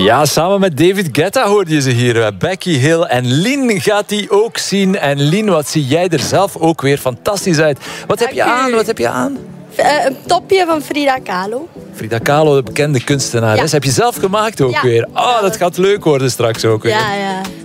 Ja, samen met David Guetta hoorde je ze hier. Becky Hill en Lien gaat die ook zien. En Lien, wat zie jij er zelf ook weer fantastisch uit. Wat heb je aan? Een topje van Frida Kahlo. Frida Kahlo, de bekende kunstenares. Ja. Heb je zelf gemaakt ook Ja. weer? Oh, dat gaat leuk worden straks ook weer. Ja.